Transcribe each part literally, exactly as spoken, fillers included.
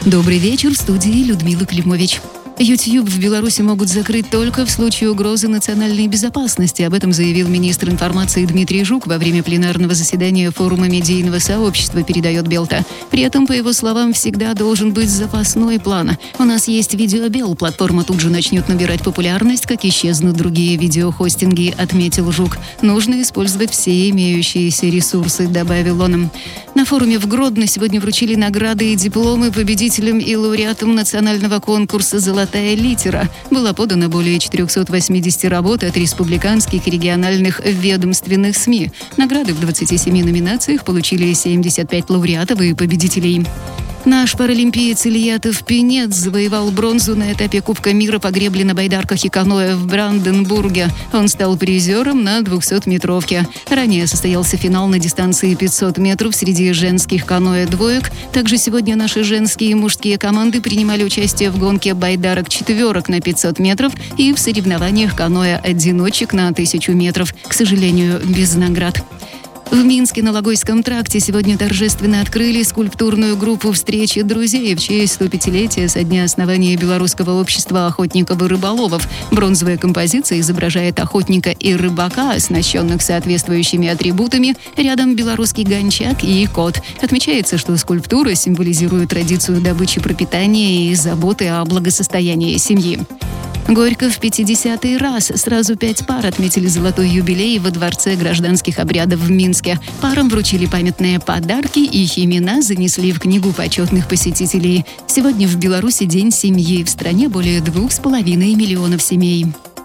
Добрый вечер, в студии Людмила Климович. YouTube в Беларуси могут закрыть только в случае угрозы национальной безопасности. Об этом заявил министр информации Дмитрий Жук во время пленарного заседания форума медийного сообщества, передает Белта. При этом, по его словам, всегда должен быть запасной план. У нас есть видеобел, платформа тут же начнет набирать популярность, как исчезнут другие видеохостинги, отметил Жук. Нужно использовать все имеющиеся ресурсы, добавил он. На форуме в Гродно сегодня вручили награды и дипломы победителям и лауреатам национального конкурса «Золотая литера». Было подано более четыреста восемьдесят работ от республиканских и региональных ведомственных СМИ. Награды в двадцати семи номинациях получили семьдесят пять лауреатов и победителей. Наш паралимпиец Илья Товпинец завоевал бронзу на этапе Кубка мира по гребле на байдарках и каноэ в Бранденбурге. Он стал призером на двухсотметровке. Ранее состоялся финал на дистанции пятьсот метров среди женских каноэ-двоек. Также сегодня наши женские и мужские команды принимали участие в гонке байдарок-четверок на пятьсот метров и в соревнованиях каноэ-одиночек на тысячу метров. К сожалению, без наград. В Минске на Логойском тракте сегодня торжественно открыли скульптурную группу «Встречи друзей» в честь сто пятилетия со дня основания Белорусского общества охотников и рыболовов. Бронзовая композиция изображает охотника и рыбака, оснащенных соответствующими атрибутами. Рядом белорусский гончак и кот. Отмечается, что скульптура символизирует традицию добычи пропитания и заботы о благосостоянии семьи. Горько в пятидесятый раз. Сразу пять пар отметили золотой юбилей во Дворце гражданских обрядов в Минске. Парам вручили памятные подарки, их имена занесли в книгу почетных посетителей. Сегодня в Беларуси День семьи. В стране более двух с половиной миллионов семей.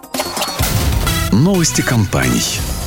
Новости компаний.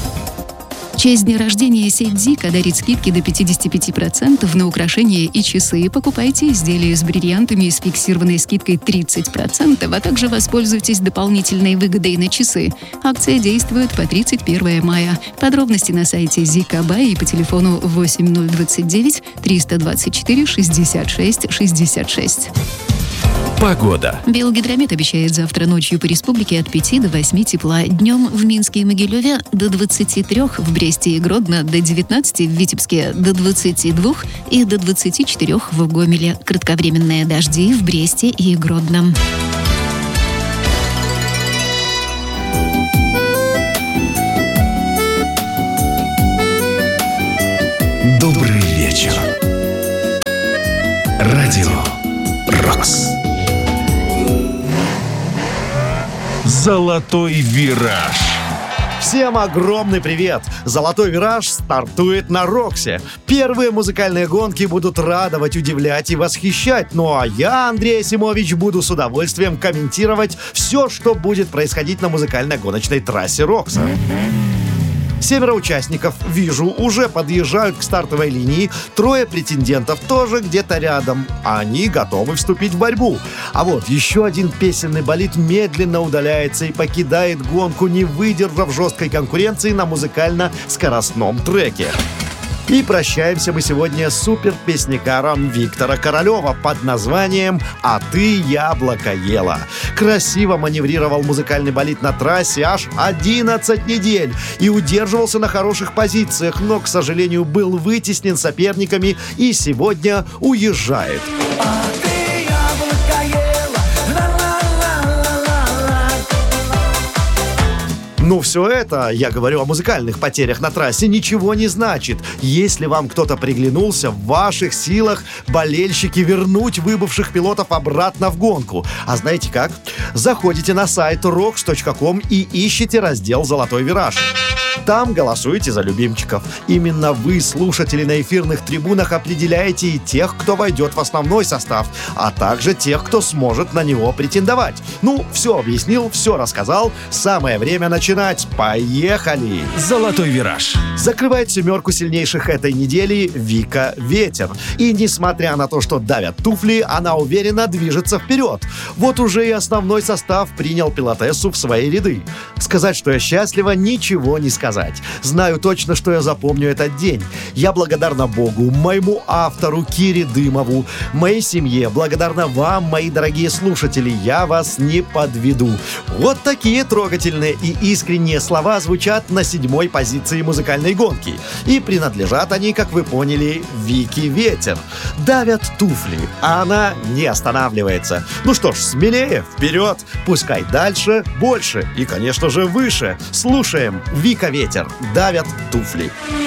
В честь дня рождения сеть Зика дарит скидки до пятьдесят пять процентов на украшения и часы. Покупайте изделия с бриллиантами с фиксированной скидкой тридцать процентов, а также воспользуйтесь дополнительной выгодой на часы. Акция действует по тридцать первого мая. Подробности на сайте Зика Бай и по телефону восемь ноль двадцать девять триста двадцать четыре шестьдесят шесть шестьдесят шесть. Погода. Белгидромет обещает завтра ночью по республике от пяти до восьми тепла. Днем в Минске и Могилеве до двадцати трёх, в Бресте и Гродно до девятнадцати, в Витебске до двадцати двух и до двадцати четырёх в Гомеле. Кратковременные дожди в Бресте и Гродно. Добрый вечер. Радио Рокс. Золотой вираж. Всем огромный привет! «Золотой вираж» стартует на Роксе. Первые музыкальные гонки будут радовать, удивлять и восхищать. Ну а я, Андрей Асимович, буду с удовольствием комментировать все, что будет происходить на музыкальной гоночной трассе Рокса. Семеро участников, вижу, уже подъезжают к стартовой линии. Трое претендентов тоже где-то рядом. Они готовы вступить в борьбу. А вот еще один песенный болид медленно удаляется и покидает гонку, не выдержав жесткой конкуренции на музыкально-скоростном треке. И прощаемся мы сегодня с суперпеснякаром Виктора Королева под названием «А ты яблоко ела». Красиво маневрировал музыкальный болид на трассе аж одиннадцать недель и удерживался на хороших позициях, но, к сожалению, был вытеснен соперниками и сегодня уезжает. Ну, все это, я говорю о музыкальных потерях на трассе, ничего не значит. Если вам кто-то приглянулся, в ваших силах, болельщики, вернуть выбывших пилотов обратно в гонку. А знаете как? Заходите на сайт рокс точка ком и ищите раздел «Золотой вираж». Там голосуйте за любимчиков. Именно вы, слушатели на эфирных трибунах, определяете и тех, кто войдет в основной состав, а также тех, кто сможет на него претендовать. Ну, все объяснил, все рассказал. Самое время начинать. Поехали! «Золотой вираж». Закрывает семерку сильнейших этой недели Вика Ветер. И несмотря на то, что давят туфли, она уверенно движется вперед. Вот уже и основной состав принял пилотессу в свои ряды. Сказать, что я счастлива, ничего не сказать. сказать. Знаю точно, что я запомню этот день. Я благодарна Богу, моему автору Кире Дымову, моей семье, благодарна вам, мои дорогие слушатели. Я вас не подведу. Вот такие трогательные и искренние слова звучат на седьмой позиции музыкальной гонки. И принадлежат они, как вы поняли, Вике Ветер. Давят туфли, а она не останавливается. Ну что ж, смелее, вперед, пускай дальше, больше и, конечно же, выше. Слушаем Вика Ветер, давят туфли.